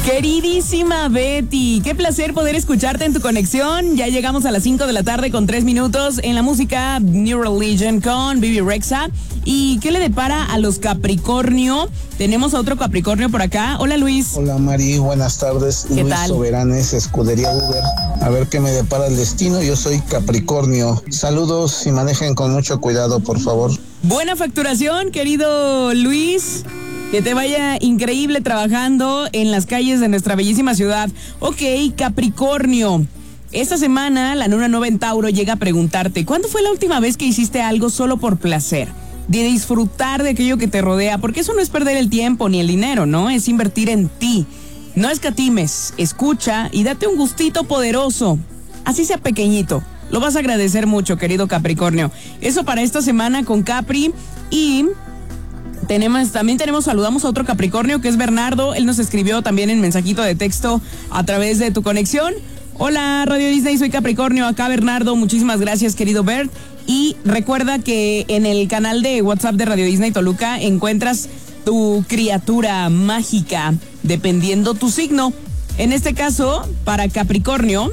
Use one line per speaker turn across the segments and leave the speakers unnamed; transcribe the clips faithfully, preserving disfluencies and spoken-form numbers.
Queridísima Betty, qué placer poder escucharte en tu conexión. Ya llegamos a las cinco de la tarde con tres minutos en la música New Religion con Bebe Rexha. ¿Y qué le depara a los Capricornio? Tenemos a otro Capricornio por acá. Hola, Luis.
Hola, Mari, buenas tardes.
¿Qué
Luis
tal?
Soberanes, Escudería Uber. A ver qué me depara el destino. Yo soy Capricornio. Saludos y manejen con mucho cuidado, por favor.
Buena facturación, querido Luis. Que te vaya increíble trabajando en las calles de nuestra bellísima ciudad. Ok, Capricornio. Esta semana la luna nueva en Tauro llega a preguntarte, ¿cuándo fue la última vez que hiciste algo solo por placer? De disfrutar de aquello que te rodea, porque eso no es perder el tiempo ni el dinero, ¿no? Es invertir en ti. No escatimes, escucha y date un gustito poderoso. Así sea pequeñito. Lo vas a agradecer mucho, querido Capricornio. Eso para esta semana con Capri. Y tenemos, también tenemos, saludamos a otro Capricornio que es Bernardo. Él nos escribió también en mensajito de texto a través de tu conexión. Hola, Radio Disney, soy Capricornio, acá Bernardo, muchísimas gracias, querido Bert. Y recuerda que en el canal de WhatsApp de Radio Disney Toluca encuentras tu criatura mágica, dependiendo tu signo. En este caso, para Capricornio,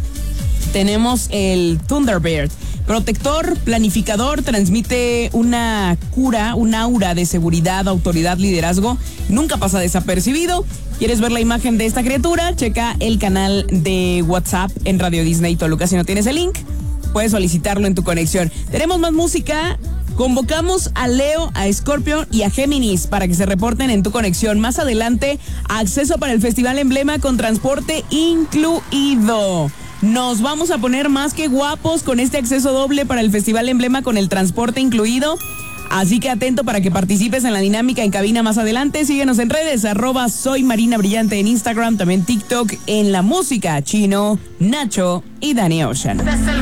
tenemos el Thunderbird. Protector, planificador, transmite una cura, un aura de seguridad, autoridad, liderazgo. Nunca pasa desapercibido. ¿Quieres ver la imagen de esta criatura? Checa el canal de WhatsApp en Radio Disney Toluca. Si no tienes el link, puedes solicitarlo en tu conexión. Tenemos más música. Convocamos a Leo, a Escorpio y a Géminis para que se reporten en tu conexión. Más adelante, acceso para el Festival Emblema con transporte incluido. Nos vamos a poner más que guapos con este acceso doble para el Festival Emblema con el transporte incluido. Así que atento para que participes en la dinámica en cabina más adelante. Síguenos en redes, arroba soy Marina Brillante en Instagram, también TikTok, en la música Chino, Nacho y Danny Ocean.